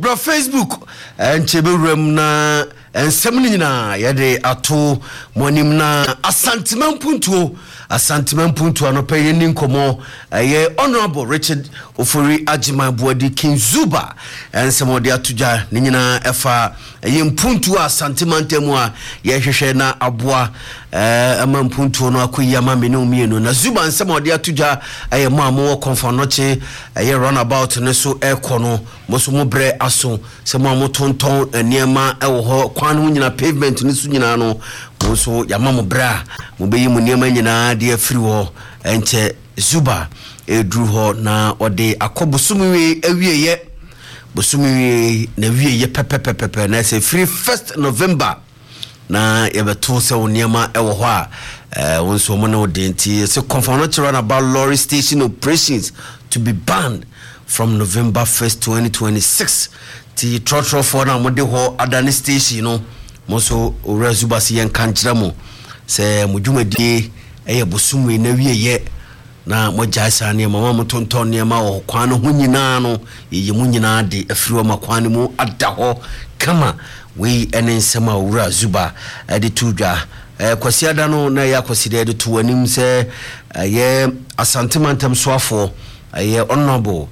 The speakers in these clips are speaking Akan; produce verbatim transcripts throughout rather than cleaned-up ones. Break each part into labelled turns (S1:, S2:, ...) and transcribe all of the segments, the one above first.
S1: bra Facebook enchebe wurem na ensem ni nyina yede ato monim na asantima mpuntuo asantima mpuntuo no pe yeni nkomo ye Honorable Richard Ofori Agyeman Boadi King Zuba ensem ode atoja ni nyina efa ye mpuntuo asantima ntemu a ye hwehwe na aboa eh ama mpuntuo no akoyama menu mienu na Zuba ensem ode atoja aye maamo konfonoche aye runabout ne so ekono moso mo bre aso se mo amotonton eniema ewo ho kwan ho nyina pavement ne so nyina no moso yama mo bra mo beyi mo niema nyina de afiri ho enche Zuba edru ho na ode akobosumwe awieye bosumwe na wieye pepepepepe na se free first November na yebeto se oniema ewo ho a eh wonso mo na odenti se confirmatory run about lorry station operations to be banned from November first twenty twenty-six ti trotro for na mo de ho adani station no mo so owura Zuba se yen kankyera mo se mo dwumadi eye bosumwe na wieye na mo jaisa ne mama mo tonton ne ma wo kwan ho nyina no ye mu nyina de afiri ma kwan mu ada ho kama we enen sema owura Zuba de tudwa eh kwasi ada no na ya kwasi de to anim se ye asantemantam soafo ye Honorable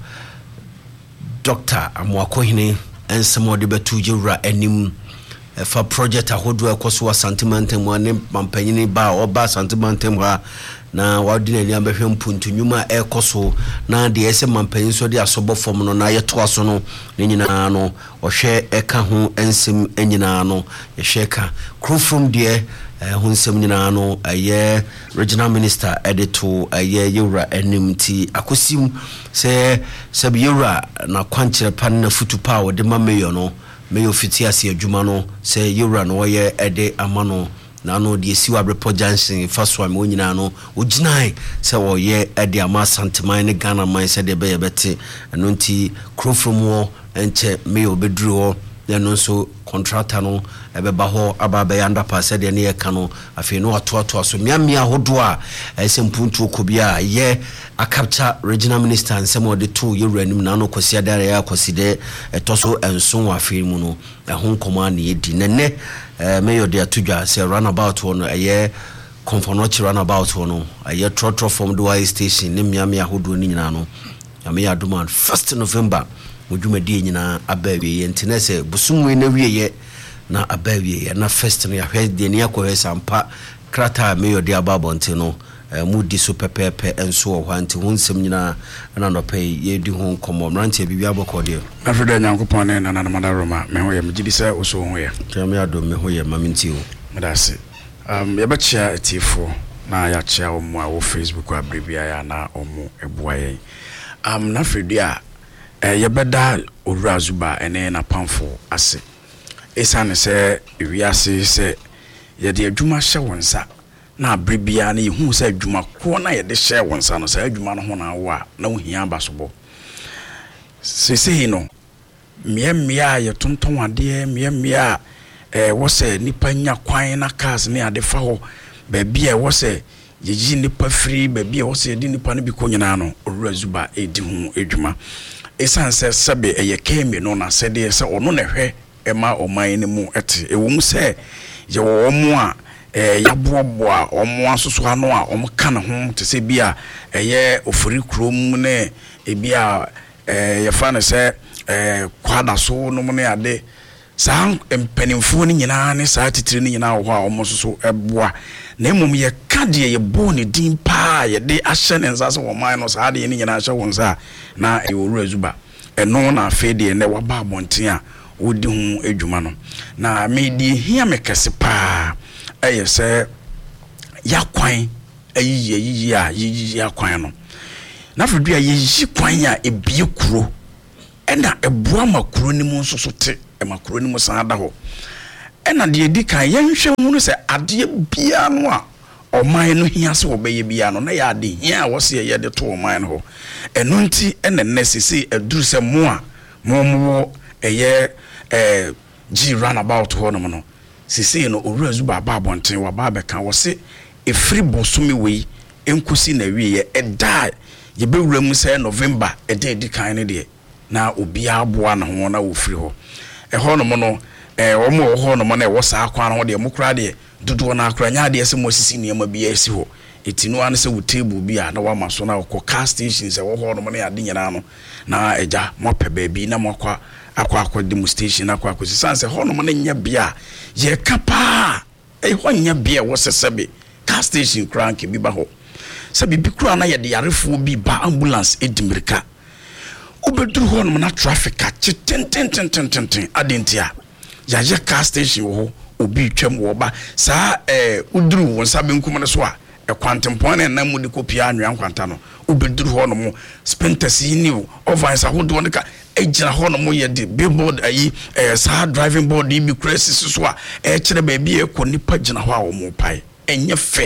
S1: Doctor Amoakohene ensemo de betujura anim fa project ahodo ekoso asantemantam ane mampanyini ba oba asantemantam ha na wadina ni ambehwe mpuntu nyuma ekoso na de ese mampanyin so de asobo fom no na yeto aso no ne nyina no ohwe eka ho ensem enyina no yehweka krofrom de hunsem nyina no aye regional minister edito aye yura enmity akosim se sabi yura na kwankyere pan na futupa wo de mameyo no meyo fiti ase adwuma no se yura no ye ede amano na no de siwa report junction faswa me onyina no oginai se wo ye ede ama santeman ne Ghana man se de be yebete eno nti krofrom wo enche meyo bedru ho no so contractor no ebeba ho ababa yanda passe de ne yeka no afi no ato ato aso miamia hodo a esempuntu okobia ye a capture regional minister nsem ode to yuranim na no kwasi adare ya kwasi de etoso enso afi mu no ehon koma na yedi nene mayor de atudwa se runabout no eye confonochi runabout no eye trotro from Dubai station ne miamia hodo ni nyina no amia demand first November mudwumadi nyina abawie yentene se busumwe na wieye na abawie na first no ya hwede ne yakọ sampa krata meyo de ababonte no mudi so pepepe enso wo hwanti hunsem nyina na no pay yedi ho komo mrantie bibia abokode afreda nyankopon ne na na madaroma me ho ye mgidi se oso ho ye kame adom me ho ye mamintio medase um yebachia tifo na ya chia omo a wo Facebook abribia ya na omo eboa ye um na fredia eh yebeda owura Zuba ene na pamfo ase esane se wiase se yede adwuma hye wonsa na abribia na yehu se adwuma ko na yede hye wonsa no se adwuma no ho na wo a na ohia abasobo sese no miemia ye tonton ade miemia eh wo se nipa nya kwan na cars ne ade fa ho ba bia wo se yeji nipa free ba bia wo se di nipa no bi ko nyina no owura Zuba edi ho adwuma esanse sabe eye kemi no na sede se ono na hwe ema oman ne mu ete ewum se ye wo mo a eh yaboboa omo asoso ano a omo kan ho te se bia eye ofori krom ne e bia eh ye fa ne se eh kwada so no mo ne ade sa empanimfo ne nyina ne sa titire ne nyina wo a omo soso eboa na emom ye kade ye bo ne din pa ye de ahye ne nsa se wo man no sa de ne nyina ahye wo nsa na e owura Zuba eno na afede ne waba abonten a wodi hu adwuma no na medi hia mekese pa eye se yakwan ayi ayi a yi yakwan no na fodua ye yi kwan a ebie kuro ena eboa makuro ni mu nso so te e makuro ni mu san da ho ena de edi kan ye nhwe hu no se ade bia no a oman no hia se obeye bia no na ya ade hia wo se ye de to oman no ho eno nti ena nesese aduru se mo a mo mo eye eh G runabout ho no no sese no owura Zuba ba abonten wa ba beka wo se efri bosumi we enkosi na wiye eda ye bewura mu se November eda edi kan ne de
S2: na obi aboa na ho na wo free ho e ho no mo no eh wo mo ho no mo na e wo saa kwa no de mo kra de dodo na akra nya de se mo sisi niam bi esi ho etinu an se wo table bi a na wa maso na ko car station se wo ho no mo na ade nyina no na eja mo pe ba bi na mo kwa akwa akwa demo station akwa akwa sanse ho no mo na nya bia ye kapa e ho nya bia wo sesebe car station crank bi ba ho sabi bi kura na ye de yarefo bi ba ambulance edimirika obeduru ho no na traffic a ten ten ten ten ten ten adentia ya ye car station wo obi twam wo ba sa eh uduru won sabe nkum ne so a e kwantempon na na mu de kopia anwan kwanta no obeduru ho no mo spenters yi ni ovans ahodo ne ka ejira ho no mo ye de billboard ayi eh sa driving board yi bi crisis so a e kire ba bi e ko nipa gina ho a wo mo pai enye fe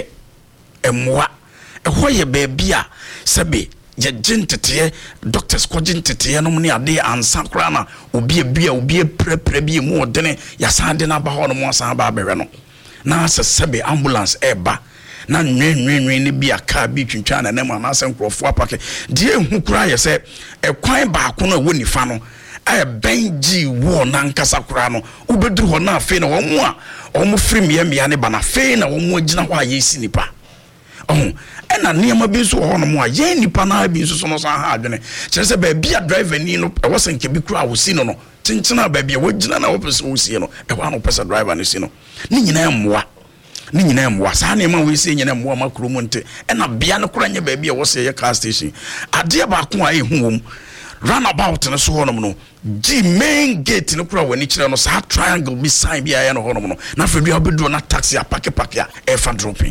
S2: emwa e ho ye ba bi a sabe ye gentete doctors ko gentete no ne ade ansa kra na obi bia obi prepre bi mu odene ya san de na ba ho no mo san ba behwe no na sesebe ambulance eba na nwenwenwen ne bia ka bi twintwa na nam na san krofo apake de ehu kra ye se e kwan ba ko no woni fa no e benji wo na nkasa kra no ubeduru ho na afi na wo mu a wo mu firi miamia ne ba na fe na wo mu agina ho a yesi nipa oh ena niam bi so ho no mo a ye nipa na bi so so no san ha adwene kire se ba bia driver ni no e wo se nke bi kura wo si no no tintina ba bia wo gina na wo pese wo si no e wa no pese driver ni si no ni nyina mmoa ni nyina mmoa sa na ma we si nyina mmoa makro mu nte ena bia no kura nya ba bia wo se ye car station ade ba ko a ehu wom runabout no so ho no no G main gate no kura wani kire no sa triangle bi sign bia ya no ho no no na fa bia obedo na taxi apake pake a e fa dropping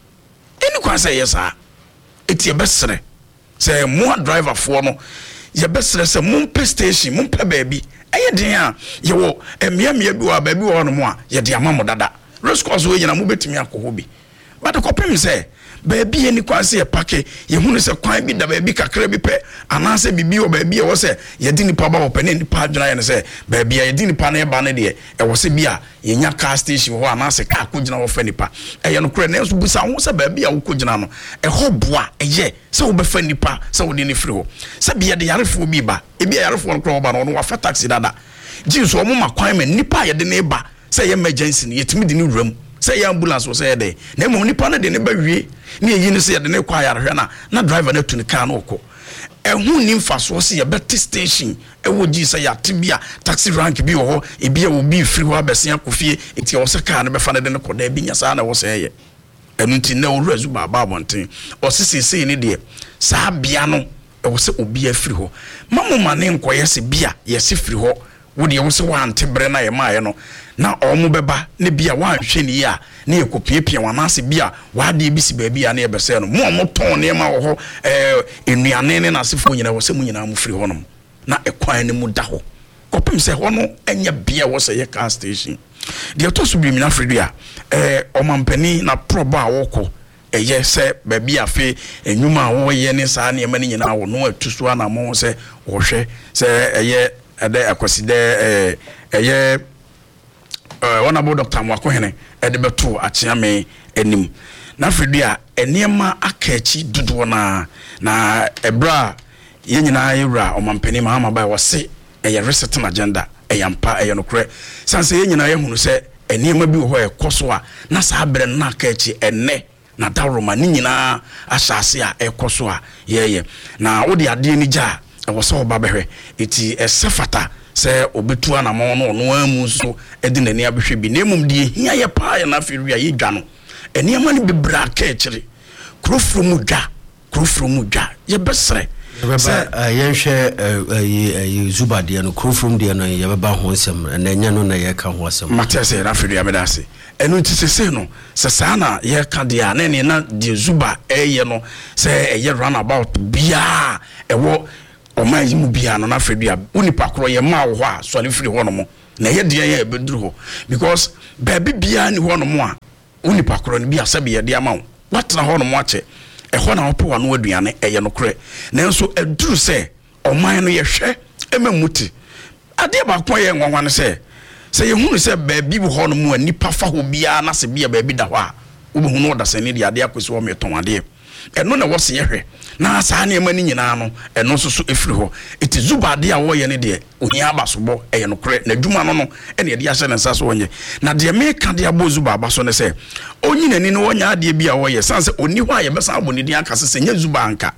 S2: eni kwa say yes ah eti ebesere say mo driver for no ye besere say mo pe station mo pe baabi eye den a ye wo emia mia bi wa baabi wo no mo a ye de amamo dada rescos we nyina mo betimi akoho bi but ko pem say baabi eni kwa say pake ye hunu say kwan bi da baabi kakra bi pe anase bibi wo baabi e wo say ye di nipa ba wo pe ne nipa adwena ye ne say baabi ye di nipa na ye ba ne de e wo say bia ye nya car station ho anase ka kogina wo fa nipa e ye no kure na so busa ho say baabi a wo kogina no e ho boa e ye say wo be fa nipa say wo de ne firi ho say bia de yarefo bi ba e bia yarefo no kure wo ba no wa fa taxi dada jinso mo makwan me nipa ye de ne ba say emergency ni yetimi de ne wuram say ambulance was say there na mo nipa na de ne ba wie na yi ne say de ne kwa yarehwe na na driver na tu ne car na okọ ehun ni mfaso say yebeti station ewo ji say yatibia taxi rank bi wo e bia obi free ho abesia akofie enti o say car na be fa ne de ne koda bi nya sa na wo say ye enu ti na oru azu baba abonten o sisi sei ne de sa bia no e wo say obi afiri ho mamu mane nkoye se bia ye se free ho wo de wo say wa antebre na ye maaye no na omu beba ne bia wa hwe ni ya na ekopiepie wana se bia wa de bi si ba bia na ye bese no mo mo ton ne ma wo ho eh enuane ne na sefo nyina wo se mu nyina mu firi ho no na ekwan ne mu da ho kopim se ho no enya bia wo se ye car station de to so bi mi na firi a eh omampani na proba a wo ko eye se ba bia fe enwuma wo ye ne sa na ye ma ne nyina wo no atuso na mo se wo hwe se eye ade akwaside eh eye Uh, one about Doctor Mwakohene edebeto achiame enim na fredia eniema akachi dudu na na ebra ye nyina yewra omampani mahama bai wose eye resetting agenda eyampa eye nokre sanse ye nyina ye hunu se eniema bi wo ekoso a na sa bere na akachi enne na daroma ni nyina ahyase a ekoso a ye ye na wodi ade ni gya e wo so ba behwe eti esefata se obetu anamo no no amu so edi nani abehwe bi nemum die hia ye pa ya na afiri ya yedwa no eniema ni bebra ka ekire krofro mu dwa krofro mu dwa ye besere
S1: baba yenhwe ayi zuba de no krofro de no ye baba ho nsem na nya no na ye ka ho asem
S2: matese na afiri ya medase enu tisese no se sana ye ka de a na ne na de zuba eye no se eye runabout bia ewo Oma yimu bia no na fredua unipa kro ye ma wo ho a so le firi ho no mo na ye de ye beduru ho because baby bia ni ho no mo a unipa kro no bia sabe ye de ama wo watna ho no mo ache e ho na opo wa no aduane e ye no kre na nso eduru se oman no ye hwe emamuti ade ba ko ye nwanwa no se se ye hunu se baby bu ho no mo anipa fa ho bia na se bia baby da ho a wo be hunu oda se ne de ade akosi wo meton ade ɛno na wɔse yɛhwɛ na saa nneɛma ni nyinaa no ɛno nso so efiri hɔ eti Zuba de a wɔyɛ ne deɛ ohia abasobɔ ɛyɛ no korɛ na adwuma no no ɛna yɛde ahyɛ ne nsa so wɔnyɛ na deɛ meka de abɔ Zuba aba so ne sɛ onyi nani no wɔnya adeɛ bi a wɔyɛ sanse oni hɔ a yɛbɛsan abɔ ne din aka sɛ nyɛ Zuba anka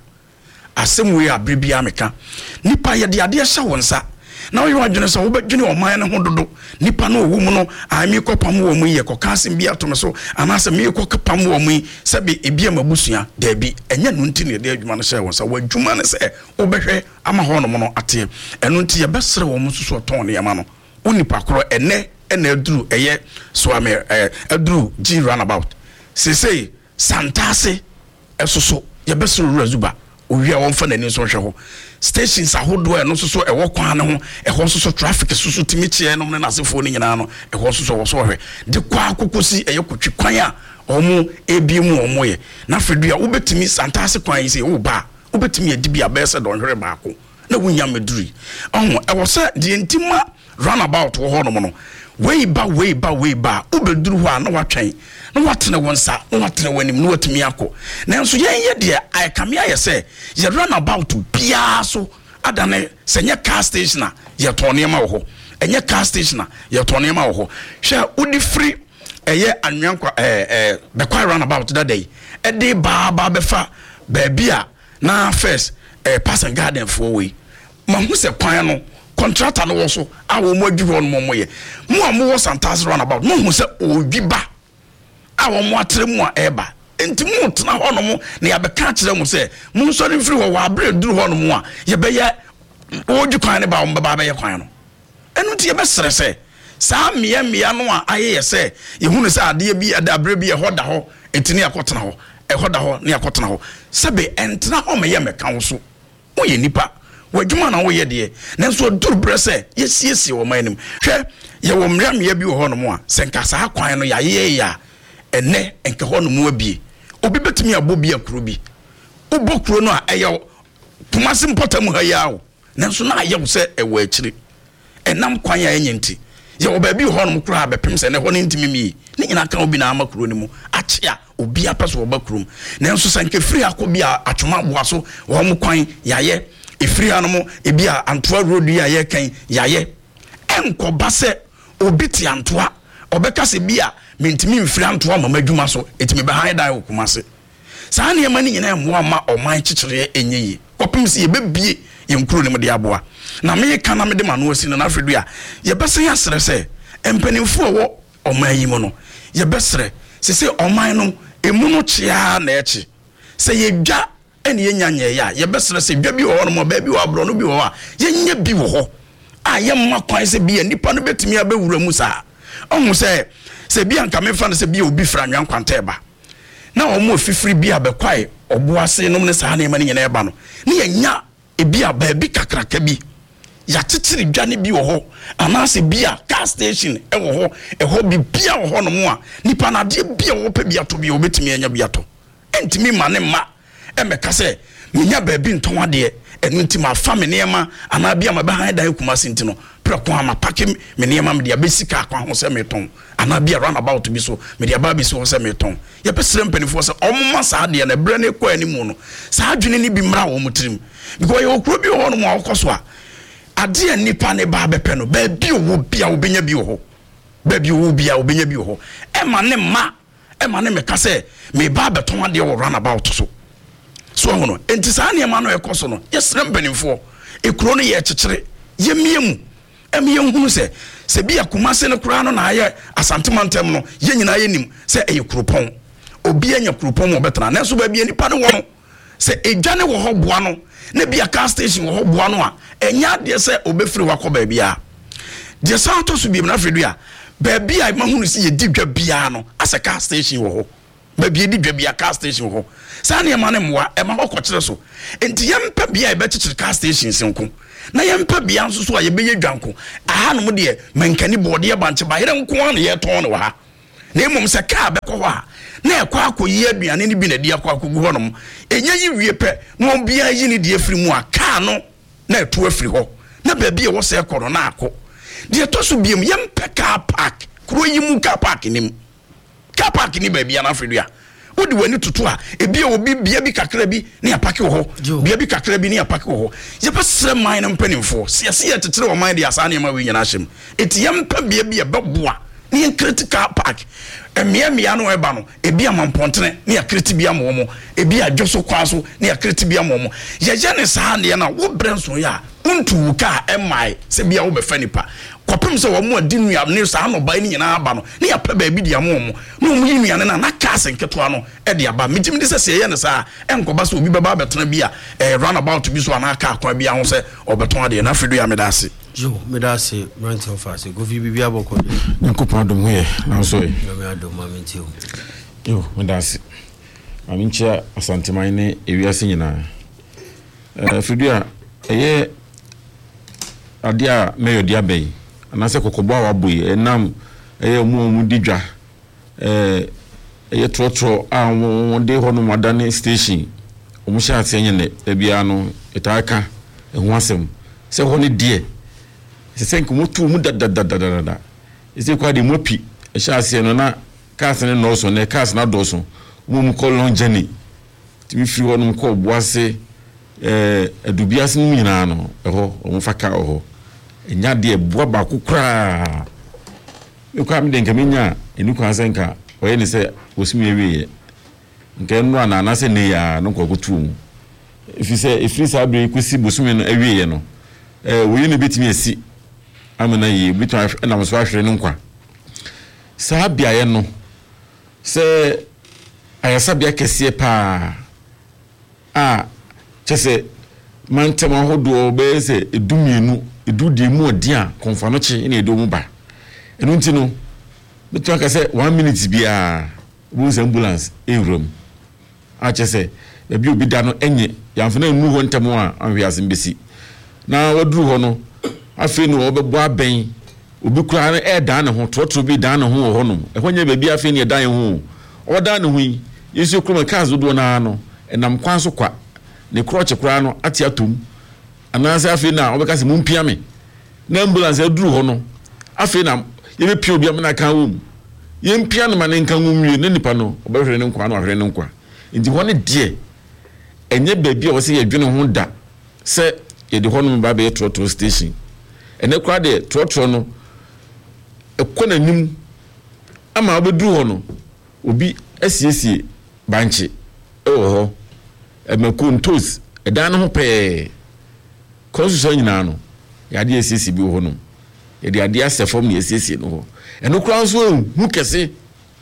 S2: asɛm wei abre bi ameka nipa yɛde adeɛ hyɛ wɔn nsa na wɔyɛ adwene sɛ wobɛdwene ɔman ne ho dodo nipa no owu mu no ami kɔpam wɔ mu yɛ kɔka asɛm bi ato me so anaasɛ me kɔpam wɔ mu sɛ bi ebia mabusua da bi ɛnyɛ no nti ne de adwuma no hyɛ wɔn nsa wadwuma ne sɛ wobɛhwɛ ama hɔ no mo no ate ɛno nti yɛbɛsrɛ wɔn mu so tɔn ne yama no onipa korɔ ɛnɛ ɛna aduru ɛyɛ so ame ɛ aduru G roundabout sesei santase ɛsoso yɛbɛsrɛ wura Zuba owia wɔn fa n'ani so hwɛ hɔ stations ahodoɔ ɛno so so ɛwɔ kwan ne ho ɛhɔ so so traffic so so timi kyeɛ no ne nasefo ne nyinaa no ɛhɔ so so wɔ so hwɛ de kwa kokosi ɛyɛ kotwi kwan a ɔmo ebi mu ɔmo yɛ na fedua wobɛtimi santase kwan yi sɛ wo ba wobɛtimi adi bi abɛsɛ dɔnhwere baako na wonya meduri ɔho ɛwɔ sɛ de ntima runabout wɔ hɔ no mo no wei ba wei ba wei ba wobɛduru hɔ a na watwɛn na watena wɔn sa na watena wɔn nim na watumi akɔ nanso yɛn yɛ deɛ ayɛkame ayɛ sɛ yɛ runabout biara so adane sɛ nyɛ car station a yɛtɔn nneɛma wɔ hɔ ɛnyɛ car station a yɛtɔn nneɛma wɔ hɔ hwɛ wodi free ɛyɛ anwankwa ɛɛ ɛɛ bɛkwa runabout dada yi ɛde baa baa bɛfa baabi a na first ɛɛ Passing Garden foɔ wei ma hu sɛ kwan no contractor no wɔ so a wɔn mo adwi hɔ no mo yɛ mo a mo wɔ Santase runabout mo hu sɛ odwi ba a wɔn mo atere mu a ɛba enti mo tena hɔ no mo na yɛbɛka kyerɛ mo sɛ mo nso ne mfiri hɔ wɔ abere duru hɔ no mo a yɛbɛyɛ odwi kwan ne ba wɔn bɛba bɛyɛ kwan no ɛno nti yɛbɛsrɛ sɛ saa mmea mmea no a ayɛ yɛ sɛ yɛhunu sɛ adeɛ bi ada abere bi ɛhɔ da hɔ enti ne yɛkɔtena hɔ ɛhɔ da hɔ ne yɛkɔtena hɔ sɛbe ɛntena hɔ mɛyɛ mɛka wo so woyɛ nipa wadwuma na woyɛ deɛ nanso duru brɛ sɛ yɛsiesie wɔ man nim hwɛ yɛwɔ mmea mmea bi wɔ hɔ no mo a sɛ nka saa kwan no yɛayɛ yɛ a ɛnɛ enke hɔ no mu abie obi betumi abɔ bi akuro bi wobɔ kuro no a ɛyɛ Kumasi mpɔtam ha yawo nanso na ayɛ wo sɛ ɛwɔ akyire ɛnam kwan a ɛnyɛ nti yɛ wɔ baabi hɔ no kura abɛpem sɛ ne hɔ no ntimi mi ne nyina kan obi na ama kuro no mu akye a obi apɛ so wɔba kuro mu nanso sɛ nke firi akɔ bi a atwoma boa so wɔ mo kwan yayɛ efiri ha no mo ebi a Antoa road yi ayɛ kan yayɛ ɛnkɔba sɛ obi te Antoa obeka se bia mentimi mfiri Antoa mama adwuma so etimi be han dai Kumasi saa ne yema ni nyina mo ma oman kyekyere enye yi kopim se ye bebie ye nkuru ne mede aboa na me ka na mede ma no asi na afredu a ye bese ya sere se empanimfo wo oman yi mo no ye besere se se oman no emu no kyea na echi se ye dwa ene ye nyanye ya ye besere se dwa bi wo no mo ba bi wo abro no bi wo a ye nya bi wo ho a ye mma kwan se bi nipa no betimi abewura mu saa ohun se se bi anka me fa no se bi obi fra nwan kwanta ba na omo fifiri bi abekwae oboase no ne saa na ema ne nyina eba no ne yenya ebi aba bi kakraka bi ya titiri dwane bi wo ho anase bi a car station e wo ho e ho bi bia wo ho no mo a nipa na de bia wo pe bi ato bi obetimi anya bi ato entimi ma ne ma e meka se menya ba bi nton ade enu ntima fa me neema ana bia ma ba han dai Kumasi ntino preko ama pake me neema me dia besika akwa ho se meton ana bia run about bi so me dia ba bi so se meton ye pesere mpanifo se omma saa de na bre ne kwa animu no saa adwene ni bi mra wo mutirim because ye okro bi ho no mo akoso a ade nipa ne ba bepe no ba bi wo bia obenya bi ho ba bi wo bia obenya bi ho e ma ne ma e ma ne meka se me ba beton ade wo run about so so hono enti saa ne ma no ekoso no yesere mpanifo ekuro no ye kyekere ye miemu emi ye hunu se se bia Kumasi ne kura no na aye asantemantam no ye nyina ye nim se eye kuropon obi anya kuropon mo betana na so ba bia nipa ne wo no se edwane wo ho boa no na bia car station wo ho boa no a enya de se obefiri wakọ ba bia de sa to so bia na fredu a ba bia ma hunu se ye didwa bia no asa car station wo ho ba bia didwa bia car station wo ho sa ne ma ne moa e ma ho kọkere so enti yempa bia e be kyekyere car station senko na yempa bia nso so a ye beye dwanko aha no de mankani bode banche ba yere nko an ye ton no ha na emom se ka be ko ha na ekwa akoyi aduane ni bi na di akwa akogu ho no enya yi wie pe na obia yi ni de afiri mu a ka no na etu afiri ho na ba bia wo se koro na akọ de to so biem yempa car park kuro yi mu car park nim car park ni ba bia na afiri a wodi wani tutu a ebi obi bia bi kakra bi ne apake wo ho bia bi kakra bi ne apake wo ho ye pesre man na mpanimfo sia sia tetere wo man de asane ma we nyina hyem eti yem pa bia bia beboa ne critical park emia mia no eba no ebi amampontene ne akriti bia mo mo ebi adwoso kwaso ne akriti bia mo mo ye je ne saa ne na wo brenso ya untu ka emai se bia wo be fanipa kwapem se wo mo adinu ya ne saa no ba ni nyina aba no ne ya pa ba bi dia mo mo no mo yinu ya ne na na ka senketo no e de aba mitim de se se ye ne saa enkoba se obi beba betona bia eh runabout bi so ana ka akwa bia ho se obeton ade na fredo ya medase
S1: yo medase rent of us go fi bibia boko de
S3: nkopon dom ho ye na so ye
S1: me adom mamenti o
S3: yo medase amincha asanteman ne ewiase nyina eh fredo a eye adia meyo dia bay anase kokobo a waboy enam eye mu mu didwa eh eye trotro a won de ho no madane station omu sha atenye ne ebia no etaka ehu asem se ho ne die se senku mutu mu dadadadada ese kwa de mopi e sha ase no na cars ne no so ne cars na do so mu mu ko long journey timi firi ho no ko boase eh adubiase no nyina no eho omu faka oho enya de boa ba kokra e kwa me de nka menya enu kwa senka oye ne se osimi ewiye nke no ana na se ne ya no kwakutu mu if you say if you say be kusi bosumi no ewiye no eh wo yene betimi esi amana yi bitwa na mo so ahwere no nkwa sa bia ye no se ayasa bia kese pa a chese mantema hodo be se edumienu edu de mu odi a konfano chi na edo mu ba enu nti no bitwa ka se one minute bia bus ambulance evrom a chese e bi obi da no enye yamfo na enu ho ntemo a anhwe asembesi na waduru ho no afi no obebo aben obi kura na e da na ho trotro bi da na ho ho no e honya ba bi afi na e da ho o da na ho yi yesu kroma kazo do na no enam kwan so kwa ne kroche kura no ati atom ananse afi na obeka se mumpia me na ambulance aduru ho no afi na yebe pia obi amana kan wo ye mpia no mane kan wo mwie ne nipa no obehwere ne nkwa no ahwere ne nkwa nti ho ne de enye baabi a wo se ye dwene ho da se ye de ho no ba be trotro station ene kwa de trotro no ekona nim ama obeduru ho no obi asiesie banche e wo ho emakuntos edan no pe konsuso nyina no yade asiesie bi wo ho no yade ade asefom ne asiesie no ho eno kura nso hu kese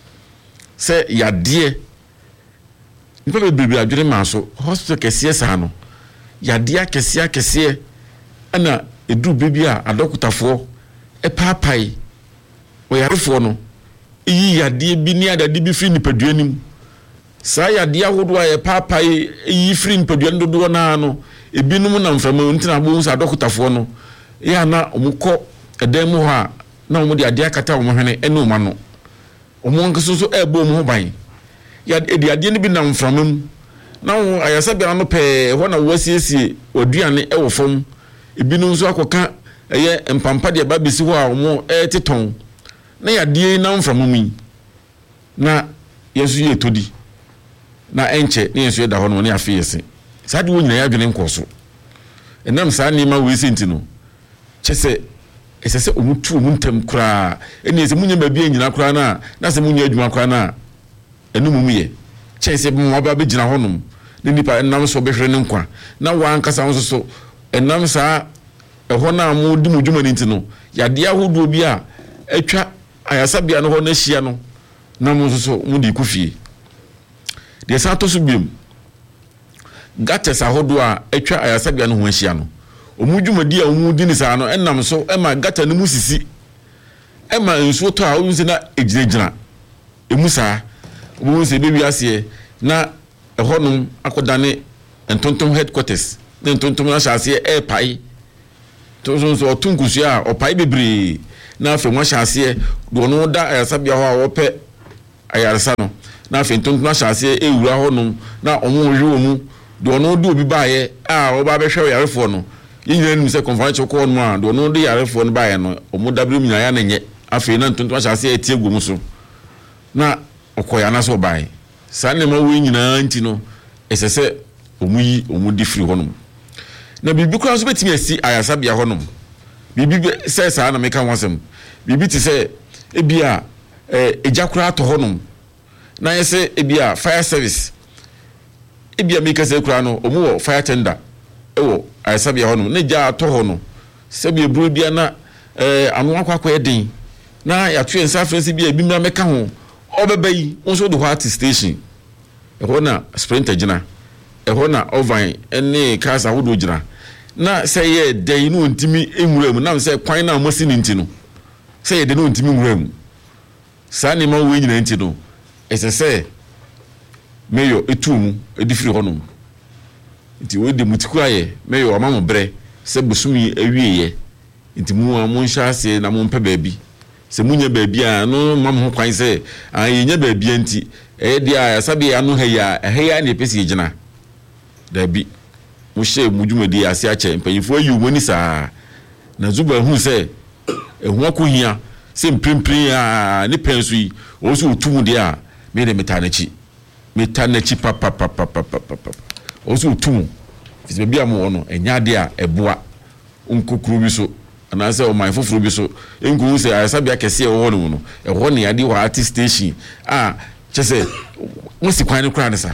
S3: se yade nipa be bibia adwene ma so hospital kese sa no yade akese akese ana edu bibia adokutafo e paapai o yarefo no yi yade bi ni adade bi firi nipaduanim sa yade ahodo a e paapai yi firi nipaduan dodo na no ebinum na mfama ntina bo nsa adokutafo no ya na omuko edem ho a na omu de ade akata omu hwene ene oma no omu nkeso so ebo omu ho ban ya de ade ne bi na mframam na wo ayasa bia no pe ho na wasiesie oduane e wo fom ebinum so akoka eye empampa de ba besi ho a omu e teton na ya de na mframam yi na yesu ye todi na enche ne yesu da ho no ne afi yese sade wo nyina ya dwene nkoso enam sa ni ma we senti no chese esese omutu omuntem kura eni ese munye ba bia nyina kura na na se munye adwuma kura na enu mumuye chese mo ba be gina honum ne nipa enam so behwere ne nkwa na wa nkasa nso so enam sa eho na mu di mu dwuma nti no yade ahodo bi a atwa ayasa bia no ho na hia no na mu nso so mu di kufie de sa to so biem gates ahodo a atwa ayasa bia no ho hia no omudwumadi a omudi ni sa no enam so ema gata no musisi ema nso to a onse na ejinejina emusa obo se bebi ase na ehonum akodane entontom headquarters na entontom na shase e pai to so so otunkusu a opai bebre na afa nwa shase do no da ayasabia ho a wope ayaresa no na afa entontom na shase e wura honum na omo hwe mu do no do obi baaye a oba behwe yarefo no yinyina nim se conference ko no a do no de yarefo no baaye no omo w minya ya na nye afa na entontom shase e tie gu mu so na okoya na so baaye saa nema wo nyina nti no esese omu yi omu di free honom na bibi kura so betimi asi ayasabia honom bibi se saa na meka wasem bibi ti se ebia eh ejakura to honom na yese ebia fire service ebia meka se kura no omu wo fire tender ewo ayasabia honom na ja to hono se bia buru bia na eh anu akwakwa edin na ya tu ensa France bia bi mra meka ho obebai onso do heart station eho na sprinter gina eho na ovan ene kasa wodo gina na say ye dey no ntimi enwuram na say kwan na amasi ni ntino say ye dey no ntimi enwuram sa ne ma we nyina ntino ese say meyo etumu edifiri honom nti we de mutiku aye meyo amamo bre se busumi awieye nti mu amon hyase na mo mpa baabi se munya baabi a no mam ho kwan se ayenya baabi anti e dia ya sabe anu heya heya ne pesi gina dabi mo hye mudwumadi ase ache mpanyifo ayi woni saa na zuba hu se ehu akohia se mprimprin a ne pensu yi o so otumu dia me de metanachi metanachi papa papa papa o so otumu fisi bia mo wono enya de a eboa onkokuru bi so ana se o man foforo bi so enku se asabe akese e wo no no e ho ne ade wa artist station ah chese mo si kwan ne kura ne sa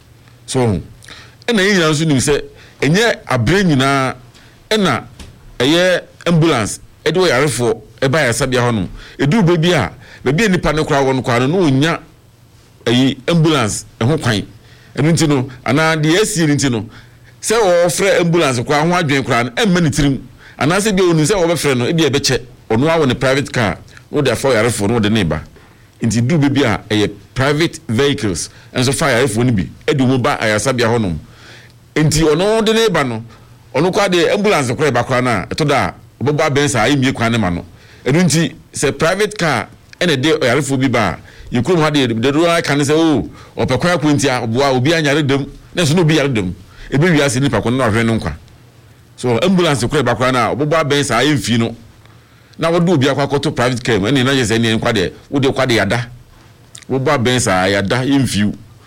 S3: so ena yin nso nim se enye abre nyina ena eye ambulance e do yarefo e ba ya sabia hono e du bebi a bebi nipa ne kura won kwa no no nya eyi ambulance e ho kwan enu nti no ana de esi nti no se wo frɛ ambulance kwa ho adwen kura no emma ne tirim ana se bi onu se wo be frɛ no e bi e be che onu awo ne private car no da for yarefo no de ne ba nti du bebi a eye private vehicles enso fire yarefo no bi e du mo ba ayasabia hono nti ono de ne ba no ono kwa de ambulance kwa ba kwa na eto da oboba bensa ayi mie kwa ne ma no enu nti se private car ene de yarefo bi ba yekrum ha de de ro aka ne se o opekwa kwintia oboa obi anyare dem na so no obi yare dem ebe wi ase nipa kwa na hwe no nkwa so ambulance kwa ba kwa na oboba bensa ayi mfi no na wodo obi akwa koto private car ene na je se ne nkwa de wo de kwa de yada oboba bensa yada yemfi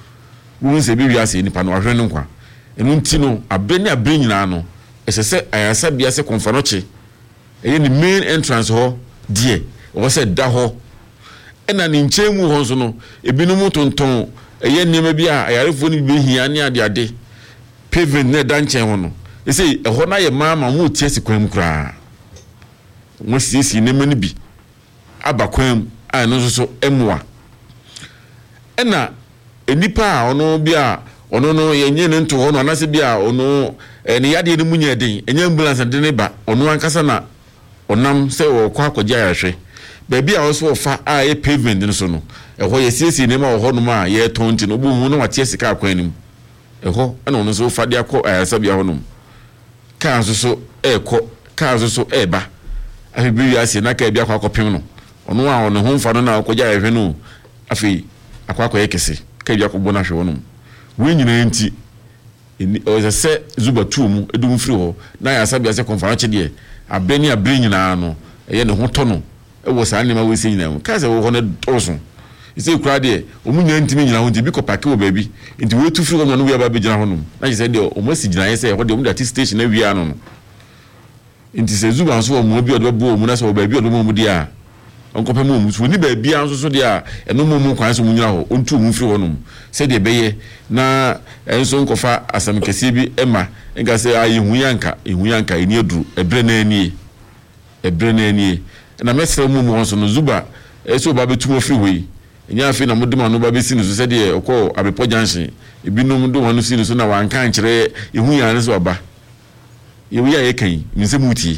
S3: wo se be wi ase nipa no hwe no nkwa enu ntino abeni abeni nyina no esese ayasa bia se konfanoche eye ni main entrance ho die o se da ho ena ni nchemu ho so no ebinum tonton eye nima bia ayarefo ni be hia ne ade ade pavement ne da nchen ho no ese eho na ye mama mu tie sikwam kra mo sisi ne mani bi abakwam a no so so emwa ena enipa ono bia ono no yenye ne nto ho no anase bia ono ene yade ne munya den enye ambulance de ne ba ono ankasa na onam se wo kwa akogya yahwe baabi a oso fa a e pavement ne so no eho yesiesi ne ma ho no ma ye tonti no bu hu no watie sika akwanim eho ena ono so fa de akọ ayasa bia ho no ka so so ekọ ka so so eba afi bi ase na ka bia akọ akọpem no ono a ono ho mfa no na akogya yahwe no afi akọ akọ yekese ka bia akọ bona hwe no we nyina nti o se zuba tumu edum firi ho na ya sabia se konference de abeni abri nyina no eye ne ho to no e wo sa anema we se nyina ka se wo ho ne toso ise kura de o mu nyina ntimi nyina ho nti bi ko pake wo baabi nti we tu firi ho no we aba be gyina ho no na je se de o mo si gyina ye se ho de o mu da station na wi ano no nti se zuba so o mu bi o de bo o mu na se o baabi o de mu di a onkope mu mu so ni baabi anso so de a eno mu mu kwan so mu nyina ho ontu mu firi ho no se de beye na enso nkofa asam kese bi ema nka se ayi huyanka ehuyanka eni aduru ebre na ani ebre na ani na mesra mu mu so no zuba eso ba betumo firi hoyi enya afi na modema no ba besi no so se de okọ abepo junction ebinum do wonu si no so na wanka nkire ehuyan so ba yewi ya yekan nse muti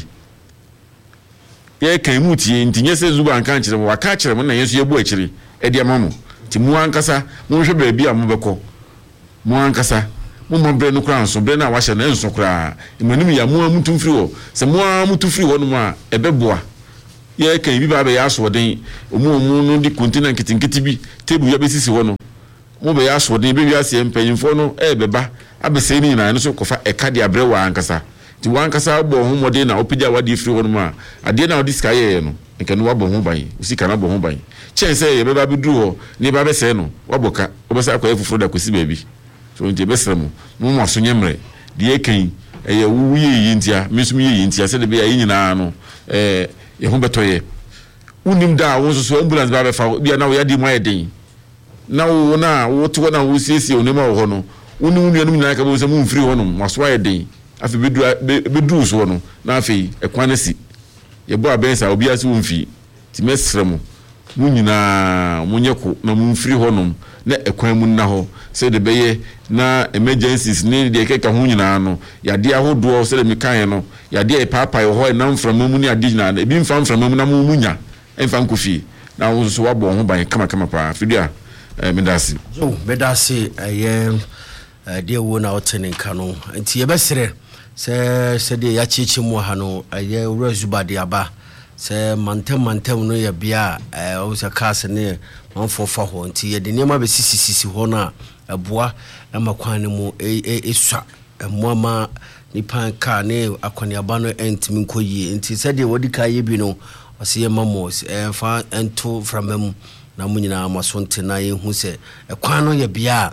S3: ye kan muti ntinye se zuba nka nkire waka kire mo na yeso yebu akire e de amamu ti mu ankasa mo hwe baabi a mo beko mo ankasa mo mo bre no kra nso bre na wa hye na nso kra imanim ya mo amutu firi ho se mo amutu firi ho no ma ebeboa ye kan bi ba be ya so den omu omu no di container nkitinkiti bi table ya besisi ho no mo be ya so den be wi ase mpanyimfo no e beba abese ni na no so kofa e ka de abre wa ankasa ti wa ankasa bo ho modern na opija wa di firi ho no ma ade na odi sika ye no nke no wa bo ho ban usika na bo ho ban chen say ye beba bidu ho ni ba be say no waboka obesa akwa efufuro da kosi baby so nje besremu mu mo so nyemre de ekan eye wuye yintia mesum ye yintia se de be ye nyina no eh ye ho betoye unim da wo so ambulance ba be fa bia na wo ya di mo eden na wo na wo to na wo siesie onima wo ho no unim nuanum nyina ka bo se mu mfiri ho no maso eden afi bedu bedu so no na afi ekwan si ye bo abensa obi ase wo mfi ti mesremu mu nyina munyeko na mu mfiri ho no na ekwan mu na ho se de beye na emergencies ni de keka ho nyina no yade ahodo se de mekan no yade e papa yo ho na mframa mu ni ade nyina na ebi mfram mframa mu na mu munya emfa nkofi na wo so wabo ho ban kama kama pa fidia eh medasi
S1: oh medasi eh de wo na otenin kanu nti ye besere se se de ya chichi mu ha no eh Urazuba de aba se mantem mantem no ya bia eh o se kase ne manfo fa ho nti ye de nema be sisisi ho na aboa na makwan ne mu esua emoma nipan ka ne akwani aba no entimi nkoyi nti se de wodi ka ye bi no o se ye mamo eh fa ento framam na munyina masonte na ye hu se ekwan no ya bia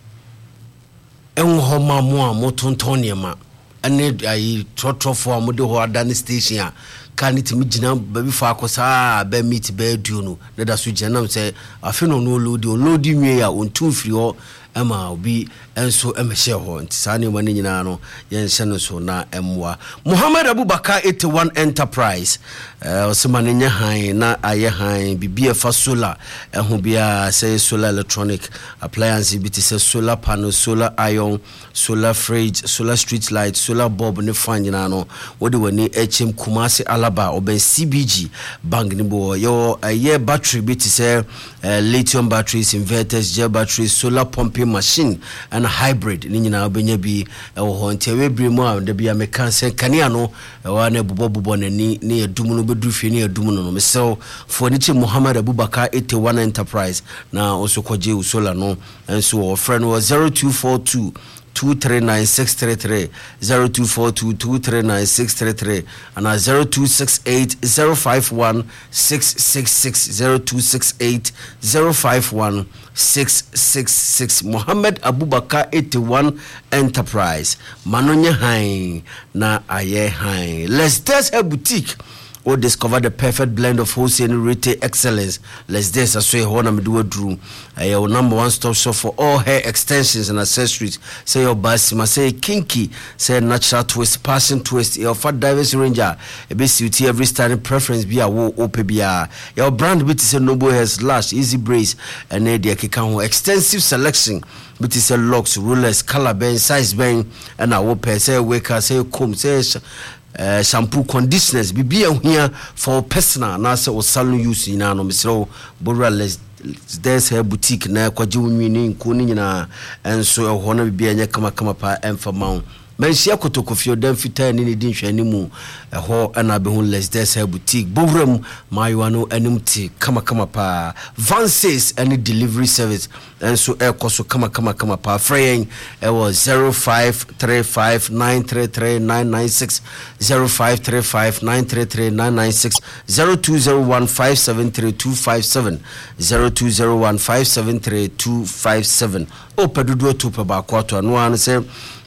S1: enwo ho mamo a motonton ne ma ane ayi trotrofo amode ho adane station a kaniti mi gina baby fa akosa ba meet ba du no na da so gina say afi no no load o load nwie ya ontu firi ho ama obi enso emehye ho nti sa ne ma ne nyina no yen hye no so na emwa Muhammad Abubakar eighty-one Enterprise eh osema ne nya han na aye han bibia fa solar eho bia say solar electronic appliance biti say solar panel solar iron solar fridge solar street light solar bulb ne fan nyina no wode wani hm Kumasi Alaba oben C B G bank ni bo yo aye battery biti say uh, lithium batteries inverters gel batteries solar pumping machine and hybrid ni nyina obenya bi ewo ho ntewe bremu a de bia meka se kania no ewa na bubobubo na ni ni edum no bedu fie ni edum no mesel for ni chi Muhammad Abubakar eighty-one Enterprise na osokoje usola no enso o friend was zero two four two two three nine six three three zero two four two two three nine six three three and zero two six eight zero five one six six six zero two six eight zero five one six six six Muhammad Abubakar eighty-one Enterprise manonya hain na aye hain. Let's test a boutique or discover the perfect blend of wholesale retail excellence. Let's this I say honor me do a drew. Your number one stop shop for all hair extensions and accessories. Say your basima, say kinky, say natural twist, passing twist, your fat diverse ranger. A bit suit every styling preference be a wo ope be a your brand bit is a noble hair slash easy brace and a dear kikan extensive selection. But it's a locks, rulers, color band, size band, and I will pay say waker, say comb, say Uh, shampoo conditioners bibia here for personal na say o salon use ina no misro bora les there's a boutique na kwaje wunni nko ni nyina enso e ho na bibia nya kama kama pa emfa maun mensia kotokofio dan fita ni ni din hwani mu eho ana be hu les there's a boutique bowram mayuano animti kama kama pa Vances any delivery service enso e koso kama kama kama pa fraying e was zero five three five nine three three nine nine six zero five three five nine three three nine nine six zero two zero one five seven three two five seven zero two zero one five seven three two five seven o pedudo to pe ba kwato no an say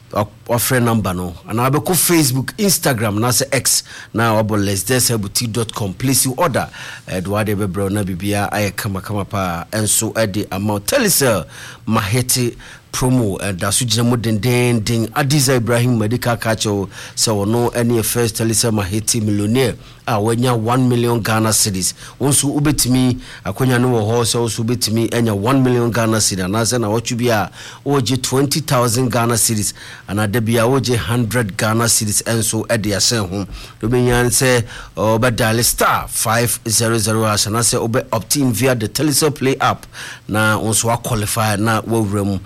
S1: or friend number no and I be ko Facebook Instagram na say X na obo let's say boutique dot com please you order Edward Ebebro na bibia aye kama kama pa enso edi amount tell us mahete promo and da su gina mo den den den Adiza Ibrahim medical catcho so no any first tell us mahete millionaire a wanya one million Ghana cedis onso ubetimi akonya no ho so so ubetimi enya one million Ghana cedis na say na wachu bia oje twenty thousand Ghana cedis and adebia oje one hundred Ghana cedis enso ede asen ho do benyan say obedale star five hundred hash na say obe opt-in via the Telecel Play app na onso wa qualify na wawrem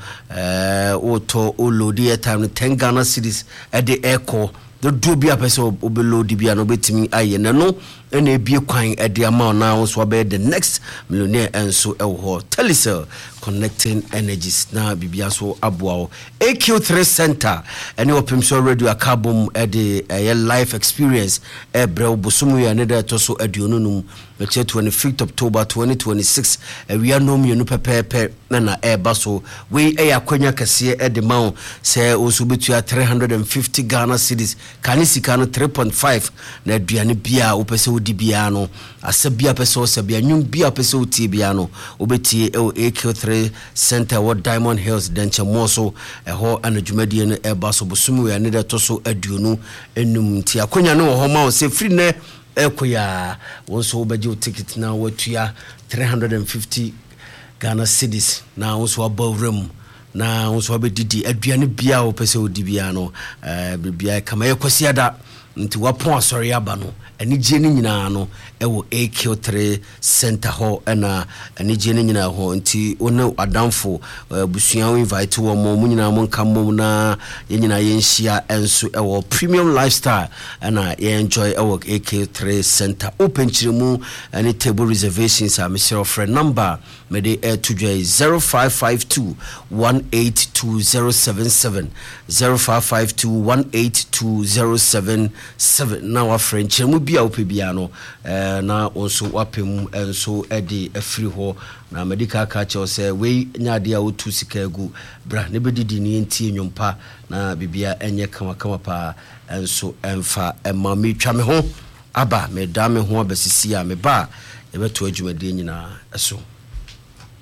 S1: eh auto o load time ten Ghana cedis ede echo the do be a person obeload bia no betimi aye na no ene ebie kwan ede ama na so be the next millionaire enso ewo ho Telecel connecting energies na bibia so aboa A Q three Center ene opimso radio akabom ede a life experience e brew bosumu ya ne da to so aduonunum the twenty-fifth October twenty twenty-six we are no mienu pepepe na na e baso we e akwanya kase e de ma se oso betua three hundred fifty Ghana cedis kanisika no three point five na aduane bia wo pese odi bia no asabia pese osabia nyum bia pese oti bia no obetie e A Q three Center what Diamond Hills denche moso e ho anadwumadie no e baso bosumu ya ne de to so aduonu enum ti akwanya no ho ma se free ne ekoya wonso obeje ticket na watua three hundred fifty Ghana cedis na wonso abawrem na wonso abedidi aduane bia wo pese odi bia no eh bibia kama yekwasiada nti wapon asori aba no anigye ne nyina no ewo A Q three Center ho na anigye ne nyina ho nti one adamfo busua invite wo mo nyina mo nka mo na ye nyina ye nhia enso ewo premium lifestyle na ye enjoy ewo A Q three Center open chiremu any table reservations are Mister friend number me dey air to joy zero five five two one eight two zero seven seven zero five five two one eight two zero seven seven now our friend chiremu bia opebia no eh na onso wapem enso ede afiri ho na medical culture say we nyade a otu sika egu bra ne bedidi ne ntie nwompa na bibia enye kama kama pa enso emfa ema me twa me ho aba me da me ho abasisi a me ba ebeto adwumade nyina eso